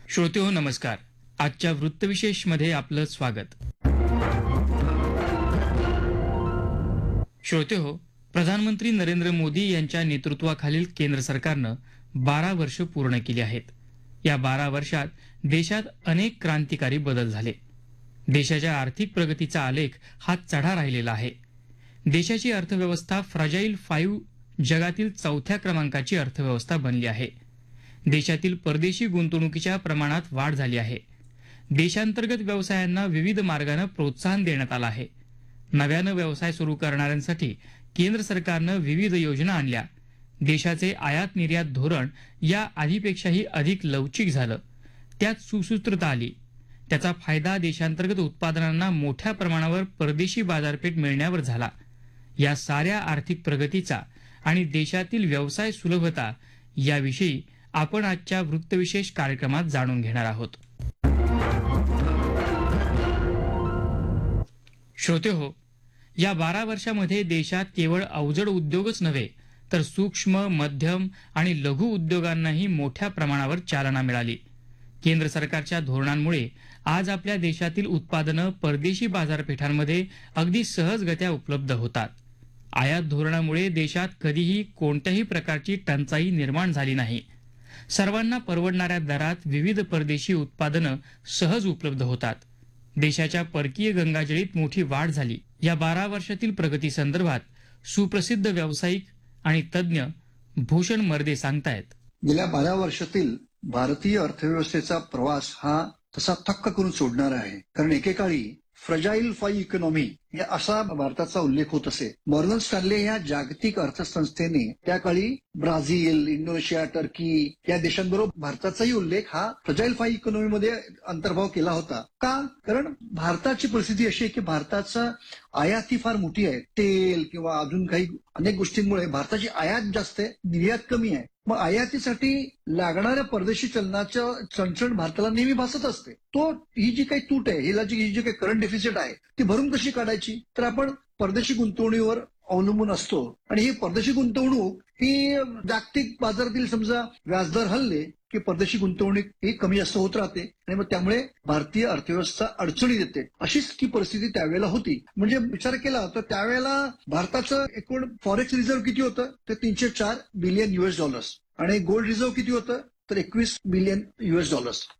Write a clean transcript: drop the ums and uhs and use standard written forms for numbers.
श्रोतेहो नमस्कार. आजच्या वृत्तविशेषमध्ये आपलं स्वागत. श्रोतेहो, प्रधानमंत्री नरेंद्र मोदी यांच्या नेतृत्वाखालील केंद्र सरकारनं 12 वर्ष पूर्ण केली आहेत. या 12 वर्षात देशात अनेक क्रांतिकारी बदल झाले. देशाच्या आर्थिक प्रगतीचा आलेख हा चढा राहिलेला आहे. देशाची अर्थव्यवस्था फ्रजाईल 5 जगातील 4थ्या क्रमांकाची अर्थव्यवस्था बनली आहे. देशातील परदेशी गुंतवणुकीच्या प्रमाणात वाढ झाली आहे. देशांतर्गत व्यवसायांना विविध मार्गाने प्रोत्साहन देण्यात आलं आहे. नव्यानं व्यवसाय सुरू करणाऱ्यांसाठी केंद्र सरकारनं विविध योजना आणल्या. देशाचे आयात निर्यात धोरण या आधीपेक्षाही अधिक लवचिक झालं. त्यात सुसूत्रता आली. त्याचा फायदा देशांतर्गत उत्पादनांना मोठ्या प्रमाणावर परदेशी बाजारपेठ मिळण्यावर झाला. या साऱ्या आर्थिक प्रगतीचा आणि देशातील व्यवसाय सुलभता याविषयी आपण आजच्या वृत्तविशेष कार्यक्रमात जाणून घेणार आहोत. श्रोतेहो, या 12 वर्षामध्ये देशात केवळ अवजड उद्योगच नव्हे तर सूक्ष्म, मध्यम आणि लघु उद्योगांनाही मोठ्या प्रमाणावर चालना मिळाली. केंद्र सरकारच्या धोरणांमुळे आज आपल्या देशातील उत्पादनं परदेशी बाजारपेठांमध्ये अगदी सहजगत्या उपलब्ध होतात. आयात धोरणामुळे देशात कधीही कोणत्याही प्रकारची टंचाई निर्माण झाली नाही. सर्वांना परवडणाऱ्या दरात विविध परदेशी उत्पादनं सहज उपलब्ध होतात. देशाच्या परकीय गंगाजळीत मोठी वाढ झाली. या 12 वर्षातील प्रगतीसंदर्भात सुप्रसिद्ध व्यावसायिक आणि तज्ज्ञ भूषण मर्दे सांगतायत. गेल्या 12 वर्षातील भारतीय अर्थव्यवस्थेचा प्रवास हा तसा थक्क करून सोडणारा आहे. कारण एकेकाळी फ्रजाईल 5 इकॉनॉमी या असा भारताचा उल्लेख होत असे. मॉर्गन स्टॅनले या जागतिक अर्थसंस्थेने त्या काळी ब्राझील, इंडोनेशिया, टर्की या देशांबरोबर भारताचाही उल्लेख हा फ्रजाईल 5 इकॉनॉमीमध्ये अंतर्भाव केला होता. का? कारण भारताची परिस्थिती अशी आहे की भारताचा आयात ही फार मोठी आहे. तेल किंवा अजून काही अनेक गोष्टींमुळे भारताची आयात जास्त आहे, निर्यात कमी आहे. मग आयातीसाठी लागणाऱ्या परदेशी चलनाचं चणचण भारताला नेहमी भासत असते. ही जी काही तूट आहे, ही जी काही करंट डेफिसिट आहे ती भरून कशी काढायची? तर आपण परदेशी गुंतवणुकीवर अवलंबून असतो आणि ही परदेशी गुंतवणूक ही जागतिक बाजारातील समजा व्याजदर हलले की परदेशी गुंतवणूक ही कमी जास्त होत राहते आणि मग त्यामुळे भारतीय अर्थव्यवस्था अडचणीत येते. अशीच ती परिस्थिती त्यावेळेला होती. म्हणजे विचार केला तर त्यावेळेला भारताचं एकूण फॉरेक्स रिझर्व्ह किती होतं? तर $304 बिलियन आणि गोल्ड रिझर्व्ह किती होतं? तर $21 बिलियन.